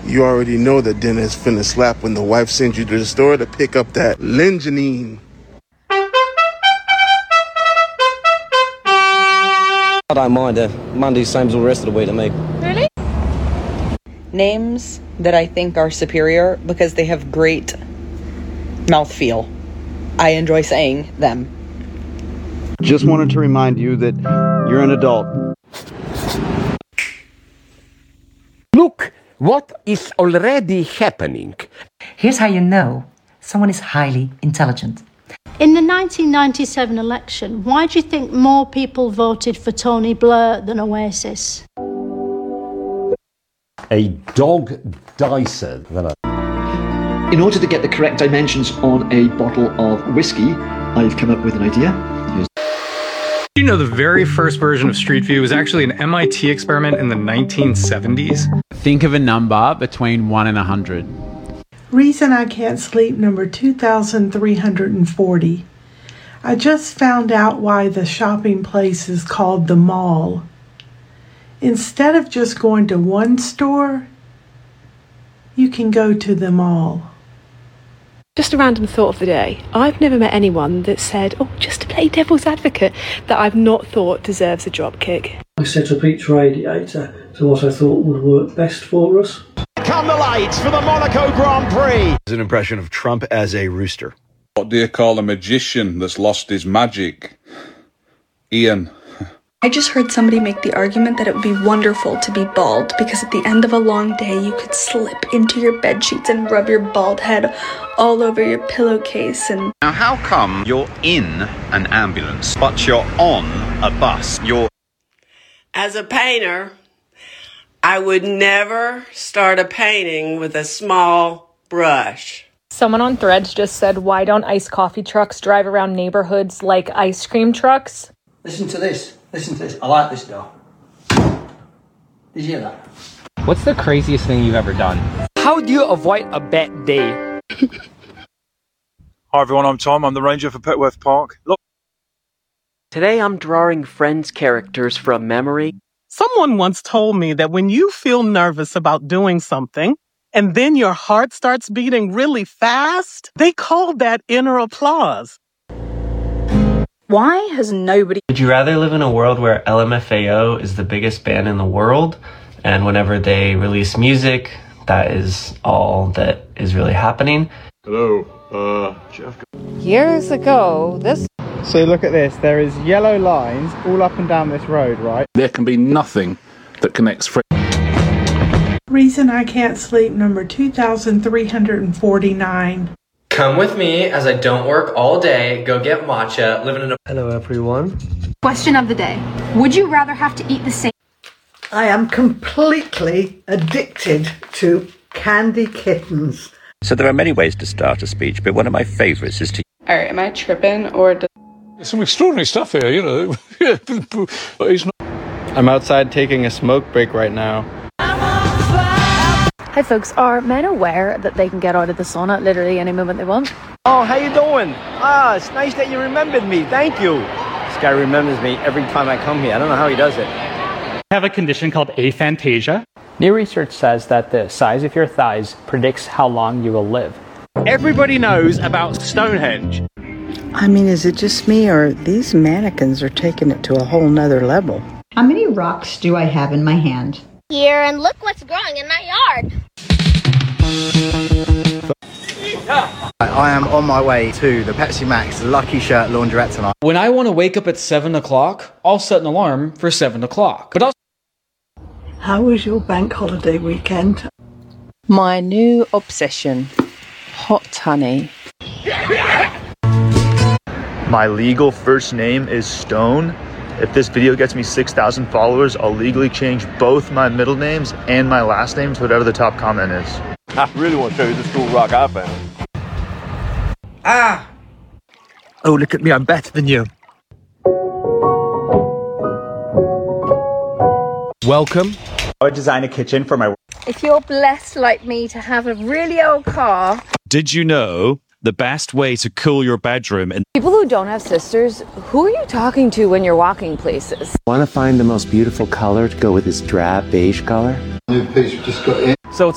You already know that dinner is finna slap when the wife sends you to the store to pick up that lingenine. I don't mind. Monday's same as all the rest of the week to me. Really? Names that I think are superior because they have great mouthfeel. I enjoy saying them. Just wanted to remind you that you're an adult. Look what is already happening. Here's how you know someone is highly intelligent. In the 1997 election, why do you think more people voted for Tony Blair than Oasis? A dog dicer. In order to get the correct dimensions on a bottle of whiskey, I've come up with an idea. You know, the very first version of Street View was actually an MIT experiment in the 1970s. Think of a number between 1 and 100. Reason I can't sleep number 2,340. I just found out why the shopping place is called the mall. Instead of just going to one store, you can go to them all. Just a random thought of the day. I've never met anyone that said, oh, just to play devil's advocate, that I've not thought deserves a drop kick. I set up each radiator to what I thought would work best for us. Come the lights for the Monaco Grand Prix. It's an impression of Trump as a rooster. What do you call a magician that's lost his magic? Ian. I just heard somebody make the argument that it would be wonderful to be bald because at the end of a long day you could slip into your bedsheets and rub your bald head all over your pillowcase and... Now how come you're in an ambulance but you're on a bus? As a painter, I would never start a painting with a small brush. Someone on Threads just said, why don't iced coffee trucks drive around neighborhoods like ice cream trucks? Listen to this. Listen to this. I like this door. Did you hear that? What's the craziest thing you've ever done? How do you avoid a bad day? Hi everyone, I'm Tom. I'm the ranger for Petworth Park. Look. Today I'm drawing Friends characters from memory. Someone once told me that when you feel nervous about doing something, and then your heart starts beating really fast, they call that inner applause. Why has nobody... Would you rather live in a world where LMFAO is the biggest band in the world, and whenever they release music, that is all that is really happening? Hello, Jeff. Years ago, this... So look at this, there is yellow lines all up and down this road, right? There can be nothing that connects... Reason I can't sleep number 2,349. Come with me as I don't work all day, go get matcha, living in a... Hello everyone. Question of the day. Would you rather have to eat the same... I am completely addicted to candy kittens. So there are many ways to start a speech, but one of my favourites is to... Alright, am I tripping or... There's some extraordinary stuff here, you know. But he's not... I'm outside taking a smoke break right now. Hi folks, are men aware that they can get out of the sauna at literally any moment they want? Oh, how you doing? It's nice that you remembered me. Thank you. This guy remembers me every time I come here. I don't know how he does it. I have a condition called aphantasia. New research says that the size of your thighs predicts how long you will live. Everybody knows about Stonehenge. I mean, is it just me or these mannequins are taking it to a whole nother level? How many rocks do I have in my hand? Here, and look what's growing in my yard. I am on my way to the Pepsi Max Lucky Shirt laundrette tonight. When I want to wake up at 7 o'clock, I'll set an alarm for 7 o'clock. But How was your bank holiday weekend? My new obsession, hot honey. My legal first name is Stone. If this video gets me 6,000 followers, I'll legally change both my middle names and my last name to whatever the top comment is. I really want to show you this cool rock I found. Ah! Oh, look at me, I'm better than you. Welcome. I would design a kitchen for my... If you're blessed like me to have a really old car... Did you know the best way to cool your bedroom... and People who don't have sisters, who are you talking to when you're walking places? Want to find the most beautiful color to go with this drab beige color? New piece we just got in. So